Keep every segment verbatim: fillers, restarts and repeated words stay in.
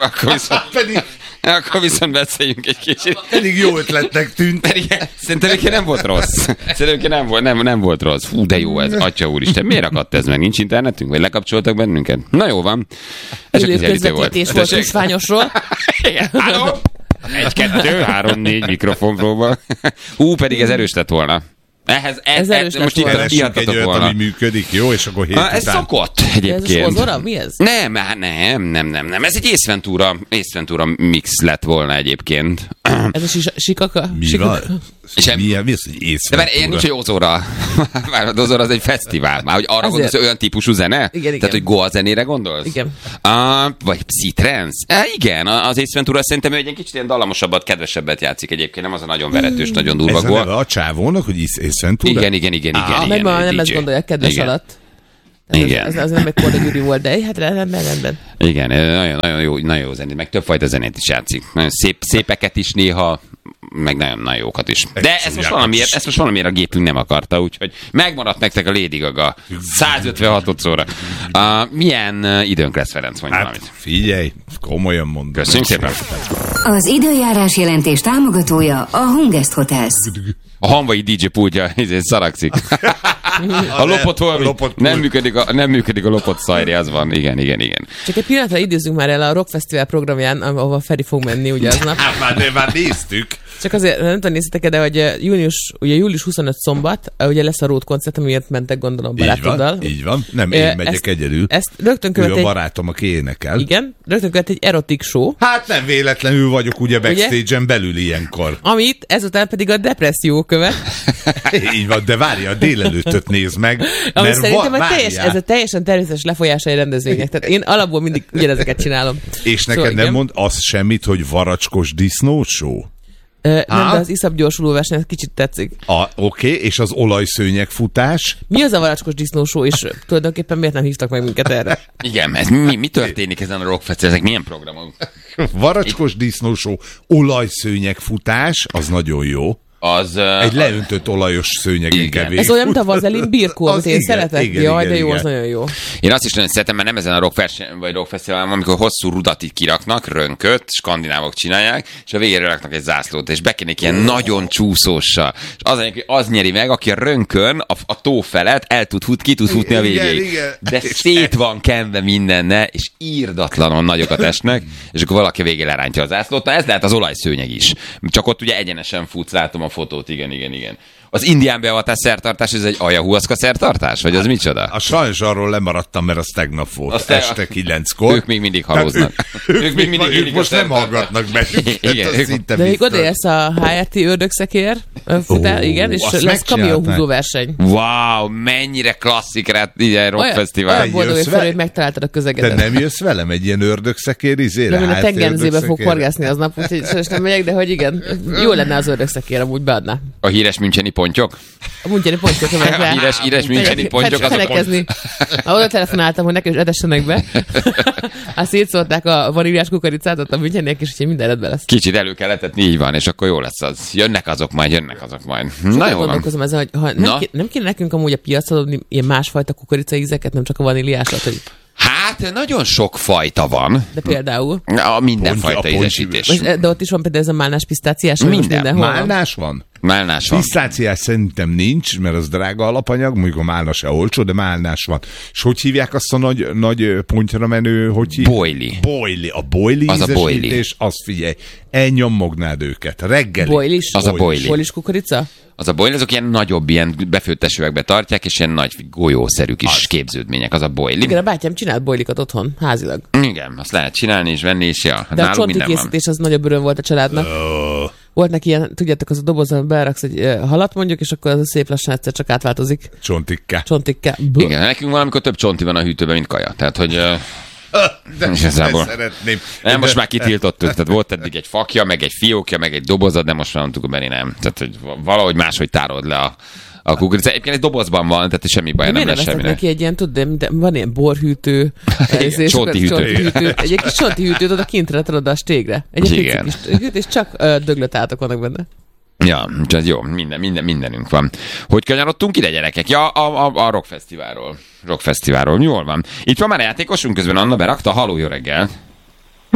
akkor viszont, Pedig, akkor viszont beszéljünk egy kicsit. pedig jó ötletnek tűnt. Pedig szerintem neki nem volt rossz. Szerintem neki nem volt, nem, nem volt rossz. Fú, de jó ez, atya úristen. Miért akadt ez meg? Nincs internetünk? Vagy lekapcsoltak bennünket? Na jó van. Ez csak Élő közvetítés volt Tusványosról. Igen, halló? Egy, kettő, három, négy mikrofon próba. Hú, pedig ez erős lett volna. Ehhez, ez, ez erős ez, most itt Keresünk egy olyat, volna. ami működik, jó, és akkor hét Ha, ez után. szokott Ez egyébként. Ozora? Mi ez? Nem, hát nem, nem, nem, nem. Ez egy Ace Ventura, Ace Ventura mix lett volna egyébként. Ez a sis- sikaka? Mi Sikaka? van? Sem- Milyen, mi az, hogy De észre? már ilyen nincs, hogy Ozora. Már az Ozora az egy fesztivál. Már hogy arra Azért. gondolsz, hogy olyan típusú zene? Igen, igen. Tehát, hogy Goa zenére gondolsz? Igen. Uh, vagy Psytrance? Uh, igen, az Ace Ventura szerintem ő egy ilyen kicsit ilyen dallamosabbat, kedvesebbet játszik egyébként, nem az a nagyon veretős, nagyon durva Ez a Goa. neve a csávónak, hogy Ace Ventura? Igen, igen, igen, igen. Á, igen, Nem, igen, nem dé ezt dzsé. gondolják kedves Igen. alatt. Ez, Igen. Ez, ez nem egy Korda Gyuri volt, de hát rendben, rendben. Igen, nagyon, nagyon, jó, nagyon jó zenét, meg többfajta zenét is játszik. Nagyon szép, szépeket is néha, meg nagyon, nagyon jókat is. De ezt most, valamiért, ezt most valamiért a gépünk nem akarta, úgyhogy megmaradt nektek a Lady Gaga százötvenhatodszorra. Uh, milyen uh, időnk lesz, Ferenc, mondj Hát valamit. figyelj, komolyan mondom. Köszönjük szépen. Az időjárás jelentés támogatója a Hungest Hotels. A hanvai dé dzsé pultja ezért szarakszik. A lopott valami, lopott pult. nem működik a, nem működik a lopott szajri, az van. Igen, igen, igen. Csak egy pillanatra idézzünk már el a Rock Festival programján, ahova Feri fog menni ugye aznap. Hát már, már néztük. Csak azért, nem tudom, néztétek, de hogy június, ugye július huszonötödike szombat, ugye lesz a Road koncert, amiért mentek gondolom Így barátoddal. van, így van. Nem, én Ö, megyek ezt- egyedül. Ezt rögtön Ő követ a egy, barátom, aki énekel. igen, rögtön követ egy erotik show, Hát nem véletlenül vagyok ugye backstage-en belül ilyenkor. amit ezután pedig a depresszió követ, Így van, de várja, a délelőttöt nézd meg. ami Mert szerintem va- a teljes, várjál. ez a teljesen természetes lefolyása egy rendezvénynek. Tehát én alapból mindig ugyanezeket csinálom. És neked Szóval nem igen. mond az semmit, hogy varacskos disznósó? Ö, nem, Á? de az iszap gyorsuló verseny, ez kicsit tetszik. A- Oké, okay, és az olajszőnyeg futás? Mi az a varacskos disznósó, és tulajdonképpen miért nem hívtak meg minket erre? Igen, ez mi, mi történik ezen a Rock Festival? Ezek milyen programok? Varacskos disznósó, olajszőnyeg futás, az nagyon jó. Az... Uh, Egy leöntött olajos szőnyegen Igen. kevés. Ez olyan, mint a vazelin birkó, amit Az én igen, szeretek. igen, Jaj, igen, de jó, igen. az nagyon jó. Én azt is nagyon szeretem, mert nem ezen a rock, verseny, vagy rock fesztiválon, amikor hosszú rudat így kiraknak, rönköt, skandinávok csinálják, és a végére raknak egy zászlót, és bekénik ilyen nagyon csúszóssal. És az, hogy az nyeri meg, aki a rönkön, a, a tó felett el tud fut, ki tud futni a Igen, végéig. igen. De szét van kenve mindenne, és írdatlanon nagyokat esnek, és akkor valaki a végén lerántja a zászlót. Na ez lehet az olajszőnyeg is. Csak ott ugye egyenesen futsz, látom a fotót, igen, igen, igen. Az indián beavatás szertartás, ez egy ayahuaszka szertartás? Vagy az micsoda? A sajnos arról lemaradtam, mert az tegnap volt, Azt te- este kilenckor. Ők még mindig halóznak. Tehát Ők, ők, még mindig, ők most nem hallgatnak bennünket, Igen, az ők- szinte De még biztos. odaérsz a há er té ördögszekér futál, Ó, igen, és azt lesz megcsinálták. kamióhúzó verseny. Wow, mennyire klasszik rá ilyen rock Olyan, fesztivál. olyan boldog, hogy jössz fel, vele? hogy megtaláltad a Te közegedet. nem jössz velem egy ilyen ördögszekér izére? Nem, én a Há er té tengerzébe fog ördögszekérre? horgászni aznap, úgyhogy sajnos nem megyek, de hogy igen, jó lenne az ördögszekér, amúgy beadná. A híres müncheni pontyok? A Muntyani pontyok A követve. híres, híres müncheni pontyok, azok Fenekezni. Ha oda telefonáltam, hogy nekem is edessenek be. Hát szétszólták a vaníliás kukoricát, ott a Müncheniek is, úgyhogy minden rendben lesz. kicsit elő kell etetni, így van, és akkor jó lesz az. Jönnek azok majd, jönnek azok majd. Na Sokat jó van. gondolkozom ezen, hogy ha nem, Na? ké, nem kéne nekünk amúgy a piacra adni ilyen másfajta kukoricaízeket, nem csak a vaníliásat, hogy Hát nagyon sok fajta van. de például. A mindenfajta Ponty- a ízesítés. Most, de ott is van például ez a málnás pisztáciás, vagy most Minden. mindenhol van. Málnás van? Málnás van. Pisztáciás szerintem nincs, mert az drága alapanyag, mondjuk a málna se olcsó, de málnás van. És hogy hívják azt a nagy, nagy ö, pontyra menő, hogy hívják? Boily. Boily. A boily Az a boily. ízesítés, azt figyelj, elnyomognád őket. Reggeli. Boilis? Az a boily. Boilis kukorica? Az a boily, azok ilyen nagyobb, ilyen befőttes üvegbe tartják, és ilyen nagy golyószerű kis Az. képződmények. Az a boily. Igen, a bátyám csinált boilikat otthon, házilag. Igen, azt lehet csinálni és venni, és ja. Hát De a nálunk csonti minden van. készítés az nagyobb öröm volt a családnak. Ö, Volt neki ilyen, tudjátok, az a dobozban beraksz egy ö, halat mondjuk, és akkor az szép lassan egyszer csak átváltozik. Csontikká. Csontikká. Igen, nekünk valamikor több csonti van a hűtőben, mint kaja. Tehát, hogy... ö, De Igazából. ezt szeretném. Nem, most De- már kitiltottuk. Tehát volt eddig egy fakja, meg egy fiókja, meg egy dobozad, de most már nem tudjuk benni, nem. Tehát, hogy valahogy máshogy tárod le a, a kukoricát. Egyébként egy dobozban van, tehát semmi baj, De nem miért lesz nem vesznek semmi. neki egy ilyen, tudod, de van ilyen borhűtő, ez, és csonti akkor hűtő. csonti hűtő. Egy kis csonti hűtőt oda kintre tudod a stégre. Egy Igen. pici kis hűtő, és csak uh, döglött átok vannak benne. Ja, úgyhogy jó, minden, minden, mindenünk van. Hogy kanyarodtunk ide, gyerekek? Ja, a, a, a Rock Fesztiválról. Rock Fesztiválról, jól van. Itt van már a játékosunk, közben Anna berakta. Halló, jó reggel.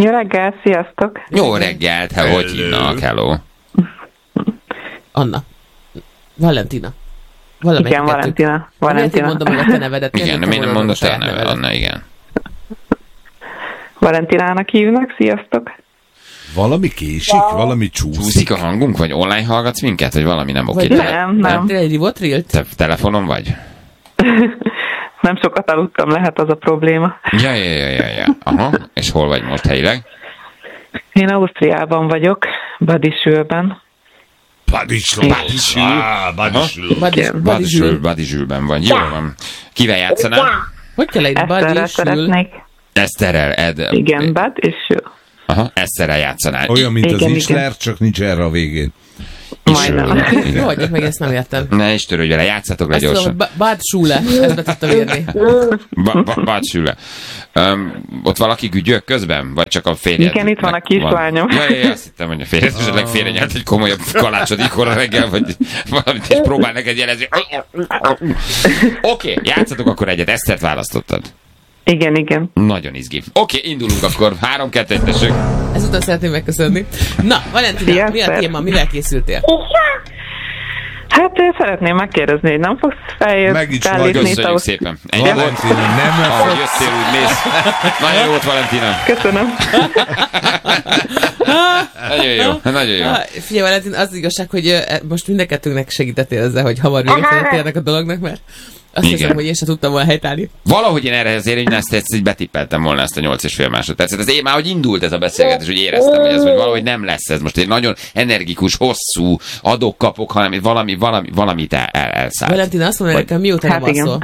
Jó reggel, sziasztok! Jó reggelt, hello, hogy hívnak, hello. Anna. Valentina. Valamelyik Igen, Valentina. Valentina. Miért mondom meg a te nevedet? Igen, de miért nem mondod te a nevet, Anna, igen. Valentinának hívnak, sziasztok! Valami késik, valami csúszik. Csúszik a hangunk, vagy online hallgatsz minket, vagy valami nem oké? Vagy Te- nem, nem. Te egy rivotrilt? Te telefonon vagy? Nem sokat aludtam, lehet az a probléma. Ja, ja, ja, ja, ja. Aha, és hol vagy most helyileg? Én Ausztriában vagyok, Badisülben. Badisül. Badisül. Badisül. Badisül. Badisül, Badisülben vagy. Jó van. Kivel játszanál? Hogy kell egy Eszterrel Badisül? szeretnék. Eszterrel, Ed. Igen, Badisül. Aha, Eszterrel játszanál. Olyan, mint az Igen, Isler, igen. csak nincs erre a végén. Majdnem. Jó, hagyjuk meg, ezt nem értem. Ne is törődj vele, játszatok le Azt tudom, gyorsan. hogy Ba- Bad Schule, ezt be tudtam írni. Ba- ba- Badisüle. Um, ott valaki gügyök közben? Vagy csak a férjed? Igen, itt van a kislányom. Ja, ja, ja, azt hittem, hogy a férjed esetleg félrenyelt egy komolyabb kalácsot ikora reggel, vagy valamit, és próbál neked jelezni. Oké, okay, játszatok akkor egyet, Esztert választottad. Igen, igen. Nagyon izgi. Oké, okay, indulunk akkor. Három, kettő, egy, tessék. Ezután szeretném megköszönni. Na, Valentina, Szia, mi a Eszter. téma? Mivel készültél? Hát eh, szeretném megkérdezni, hogy nem fogsz feljött Meg is vagy, fellépni itt Köszönjük ahhoz. szépen. Ennyi volt. Valentina, nem Ahogy jöttél, úgy mész. Nagyon jó volt, Valentina. Köszönöm. Nagyon jó, nagyon jó. Ah, figyelj, Valentin, az igazság, hogy ö, most mindenkettőnknek segítettél ezzel, hogy hamar véget vezettél ennek a dolognak, mert azt Igen. hiszem, hogy én sem tudtam volna helytállni. Valahogy én erre azért én ezt, ezt így betippeltem volna ezt a nyolc és fél másodpercet. Ez én már, hogy indult ez a beszélgetés, hogy éreztem, hogy ez hogy valahogy nem lesz ez most egy nagyon energikus, hosszú adok-kapok, hanem valami, valami, valamit el, el, elszállt. Valentin, azt mondja Vagy- nekem, mióta Hát nem igen. alszol?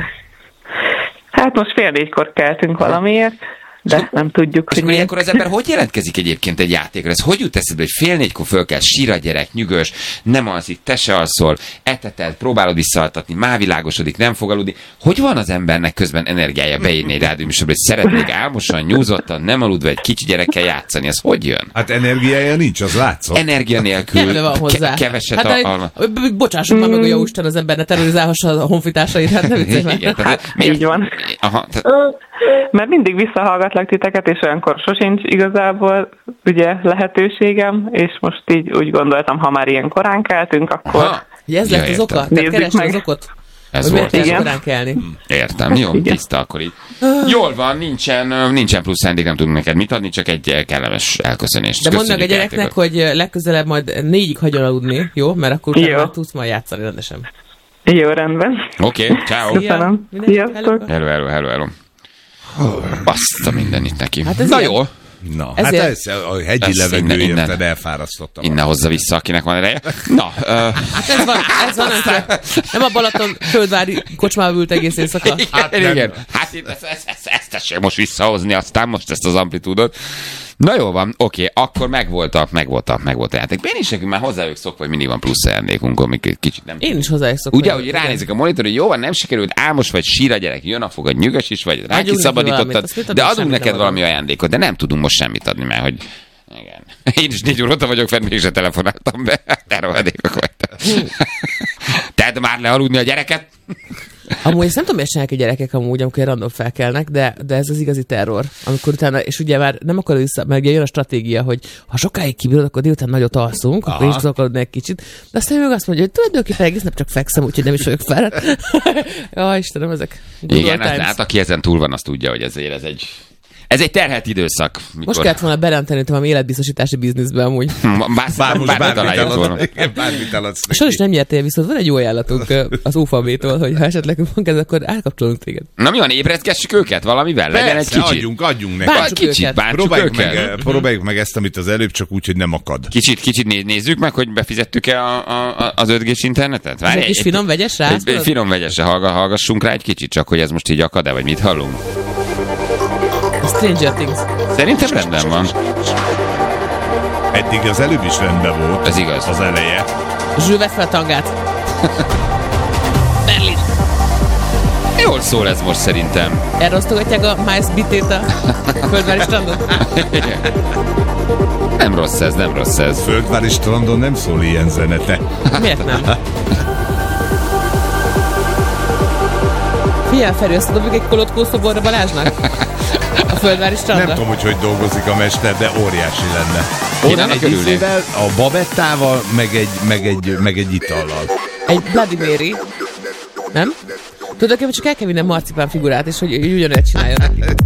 Hát most fél négykor keltünk valamiért, de nem tudjuk, És hogy akkor miért. ilyenkor az ember hogy jelentkezik egyébként egy játékra? Ez hogy jut eszedbe, hogy fél négykor föl kell, sír a gyerek, nyugös, nem alszik, te se alszol, eteted, próbálod visszaaltatni, már világosodik, nem fog aludni. Hogy van az embernek közben energiája beírni egy rádióműsorba, hogy szeretnék álmosan, nyúzottan, nem aludva egy kicsi gyerekkel játszani? Ez hogy jön? Hát energiája nincs, az látszott. Energia nélkül, Kedve van hozzá. ke- keveset hát, a, a... a... Bocsássuk már meg, a jó Isten, az ember ne terrorizálhassa a honfitársait, hát nem viccelj Igen, már. tehát, miért? Így van. Aha, tehát, Mert mindig visszahallgatlak titeket, és olyankor sosincs igazából ugye lehetőségem, és most így úgy gondoltam, ha már ilyen korán keltünk, akkor aha, Hogy ez Ja, lett az értem. oka? Tehát Nézzük keresd meg. az okot? Ez Hogy miért volt. kell Igen. korán kelni? Értem, jó, Igen. tiszta akkor így. Jól van, nincsen, nincsen plusz szándék, nem tudunk neked mit adni, csak egy kellemes elköszönést. De mondd meg a Köszönjük gyereknek, játékot. hogy legközelebb majd négyig hagyjon aludni, jó? Mert akkor utána Jó. már tudsz majd játszani rendesen. jó, rendben. Oké, okay, ciao. Szia. Köszönöm. Mindenki Sziasztok. hello. Hello, hello, hello, hello. Azt a mindenit neki. Hát ez Na ilyen. jó, Na, hát Ezért- ez a hegyi Ez levegő innen- innen. érted, elfárasztottam. innen hozza vissza, akinek van ereje. Na, uh, Hát ez van, ez van, amikor nem a Balaton földvári kocsmába ült egész éjszaka. hát igen, igen. Hát én ezt, ezt, ezt, ezt tessék most visszahozni, aztán most ezt az amplitúdot. Na jó van, oké, akkor megvolt a, megvolt a, megvolt a játék. Én is nekünk már hozzájuk szokva, hogy mindig van plusz ajándékunk, amik kicsit nem. Én is hozzájuk szoktam. Ugye, hogy ránézik a monitor, hogy jó van, nem sikerült, álmos vagy, sír a gyerek, jön a fogad, nyugas is vagy, rá Adjunk neki kiszabadítottad, valamit, azt mit de adunk, adunk semmit neked nem valami adunk. ajándékot, de nem tudunk most semmit adni, mert hogy igen. Én is négy óta vagyok fenn, mégse telefonáltam be. Te rohadékok vagytok. Tedd már le aludni a gyereket. Amúgy ezt nem tudom, miért csinálják a gyerekek amúgy, amikor random felkelnek, de, de ez az igazi terror. Amikor utána, és ugye már nem akarod vissza, mert ugye jön a stratégia, hogy ha sokáig kibírod, akkor délután nagyot alszunk, Aha. akkor is akarod egy kicsit. De aztán meg azt mondja, hogy tulajdonképpen egész nap csak fekszem, úgyhogy nem is vagyok fel. Ja, Istenem, ezek good Igen, old hát, times. hát aki ezen túl van, az tudja, hogy ezért ez egy ez egy terhelt időszak. Mikor... Most kellett volna berenteni valami életbiztosítási bizniszbe amúgy. Bár, Bár most bármit bármit találjuk volna. eladsz, igen, bármit eladsz neki. Sajnos nem nyertél, viszont van egy jó ajánlatunk ö, az u ef á bé-től, hogy ha esetleg van ez, akkor elkapcsolunk téged. Na mi van, ébresztessük őket valamivel? Legyen egy Persze, kicsit. adjunk, adjunk neki. Bár- Egy kicsit, őket. bántsuk Próbáljuk meg, őket. eh, próbáljuk meg ezt, amit az előbb, csak úgy, hogy nem akad. Kicsit, kicsit né- nézzük meg, hogy befizettük-e a, a, a, az öt gés internetet? Ez egy kis finom vegyes rá? Egy, egy finom vegyesre hallga, hallgassunk rá egy kicsit, csak hogy ez most így akad-e, vagy mit hallunk? A Stranger Things. Szerintem rendben van. Eddig az előbb is rendben volt. Ez igaz. Az eleje. Zsül, vedd fel a tangát. Berlin. Jól szól ez most szerintem. Erre osztogatják a Miles Bitét a földvári strandon? Nem rossz ez, nem rossz ez. Földvári strandon nem szól ilyen zene, te. Miért nem? Figyelj, Feri, azt tudom, hogy egy kolotkó szoborra Balázsnak? A Földvári strandra? Nem tudom, hogy hogy dolgozik a mester, de óriási lenne. Én annak egy örülnék. izével, a babettával, meg egy, meg egy, meg egy itallal. Egy Bloody Mary. Nem? Tudod, hogy csak el kell vinnem marcipán figurát, és hogy, hogy ugyanúgy csináljon neki.